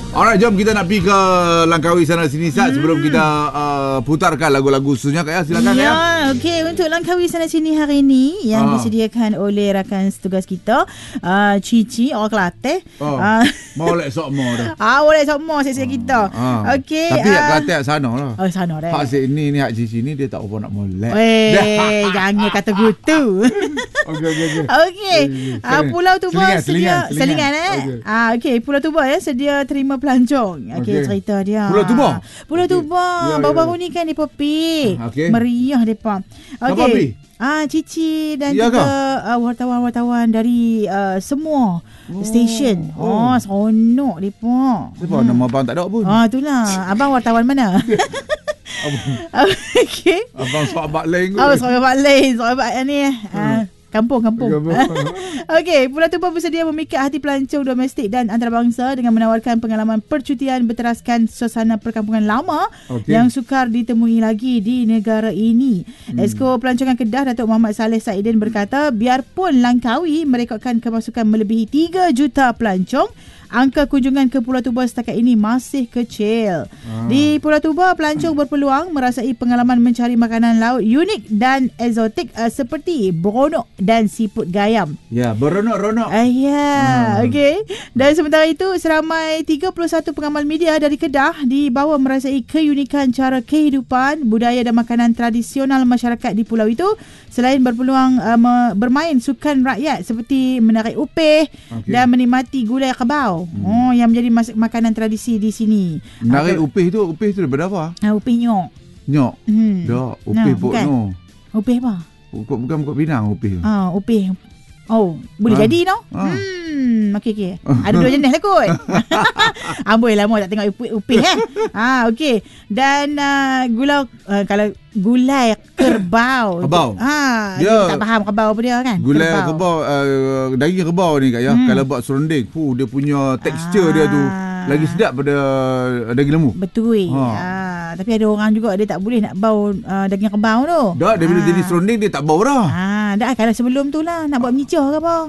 Alright, jom kita nak pergi ke Langkawi sana sini Sat. Sebelum kita putarkan lagu-lagu khususnya Kak ya. Silakan Kak ya. Okey, untuk Langkawi sana sini hari ini yang disediakan oleh rakan setugas kita, Cici orang Kelantan. Mau lek sok mo dah. Boleh semua seksi kita. Okey. Tapi hak Kelantan sana lah. Oh, sana dah. Hak sini ni hak Cici ni dia tak apa nak molek. Jangan kata gitu. Okey. Pulau Tuba sedia selingan okey, Pulau Tuba ya sedia terima pelancong. Okey, cerita dia. Pulau Tuba baru-baru ni kan depa pi. Meriah depa. Okey. Cici dan juga wartawan-wartawan dari semua stesen. Seronok depa. Sebab nama abang tak ada pun. Itulah. Abang wartawan mana? Okey. Abang sahabat lain kot. Sahabat lain. Sahabat ni Kampung. Okey, Pulau Tuba bersedia memikat hati pelancong domestik dan antarabangsa dengan menawarkan pengalaman percutian berteraskan suasana perkampungan lama yang sukar ditemui lagi di negara ini. Esko Pelancongan Kedah Datuk Muhammad Saleh Saidin berkata, biarpun Langkawi merekodkan kemasukan melebihi 3 juta pelancong, angka kunjungan ke Pulau Tuba setakat ini masih kecil. Di Pulau Tuba, pelancong berpeluang merasai pengalaman mencari makanan laut unik dan eksotik seperti beronok dan siput gayam. Ya, beronok-ronok. Okey. Dan sementara itu, seramai 31 pengamal media dari Kedah dibawa merasai keunikan cara kehidupan, budaya dan makanan tradisional masyarakat di pulau itu, selain berpeluang bermain sukan rakyat seperti menarik upih dan menikmati gulai kebau. Yang menjadi makanan tradisi di sini. Menarik upih tu daripada apa? Upih nyok. Nyok? Tak, upih pokno. Upih apa? Bukan Pinang upih. Upih. Boleh jadi no? Okey. Ada 2 jenis lah kot. Amboi lama tak tengok upih okey. Dan kalau gulai kerbau. Tak faham kerbau apa dia kan? Gulai kerbau, daging kerbau ni Kak ya. Kalau buat serunding, dia punya tekstur dia tu lagi sedap pada daging lembu. Betul. Tapi ada orang juga dia tak boleh nak bau daging kerbau tu. Dah, dia bila jadi serunding dia tak bau dah. Dah kalau sebelum tu lah nak buat menyicah ke apa.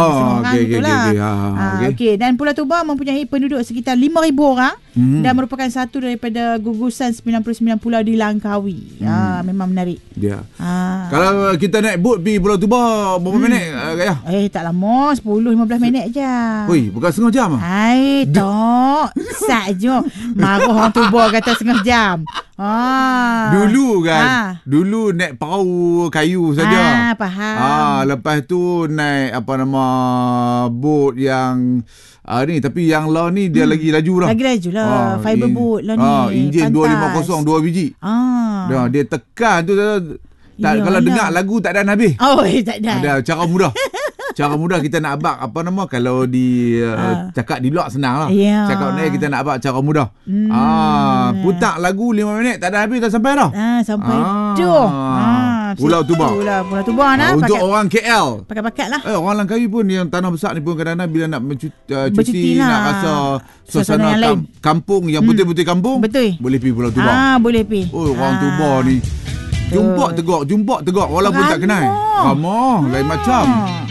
Okey. Dan Pulau Tuba mempunyai penduduk sekitar 5,000 orang dan merupakan satu daripada gugusan 99 pulau di Langkawi. Memang menarik. Ya. Kalau kita naik boat pergi Pulau Tuba berapa minit Kak ya? Tak lama, 10-15 minit je. Bukan setengah jam tak. Saja. Marah orang Tuba kata setengah jam. Dulu kan. Dulu naik perahu kayu saja. Faham. Lepas tu naik boat yang ni, tapi yang lah ni dia lagi laju lah. Lagi laju lah. Fiber boat lah ni. Enjin 250 2 biji. Dia tekan tu kalau dengar lagu tak ada habis. Tak ada. Ada cara mudah. Cara mudah kita nak abak kalau di cakap di luar senang lah. Cakap ni kita nak abak cara mudah. Putar lagu 5 minit tak ada habis dah sampai dah. Sampai tu. Pulau Tuba. Pulau Tuba untuk orang KL. Pakat-pakat lah. Orang Langkawi pun yang tanah besar ni pun kadang-kadang bila nak cuti nak rasa suasana kampung yang putih-putih kampung. Betul. Boleh pergi Pulau Tuba. Boleh pergi. Orang Tuba ni jumpa tegak walaupun tak kenal. Ramah lain macam.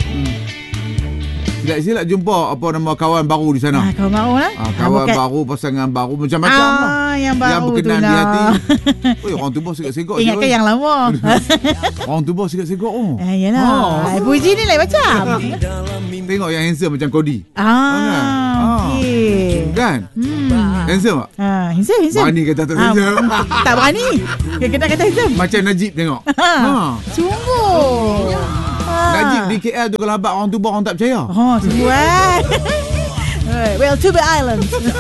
Silap jumpa kawan baru di sana. Kawan baru lah. Kawan baru, pasangan baru, macam-macam lah. Yang baru berkenan tu di lah. hati. Orang Tuba segak-segak. Ingatkan yang lama. Orang Tuba segak-segak. Yalah. Puji ni lain macam. Tengok yang handsome macam Kodi. Okey. Kan? Handsome tak? Handsome. Berani kata tak handsome. Tak berani. Kena kata handsome. Macam Najib tengok. Sungguh. Najib di KL tu kalau habaq orang Tuba orang tak percaya. Sungguh Well, Tuba Island.